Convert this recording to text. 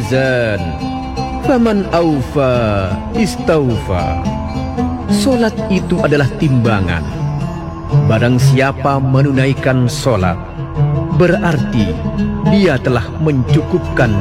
mizan, faman aufa istaufa. Solat itu adalah timbangan. Barang siapa menunaikan solat, berarti dia telah mencukupkan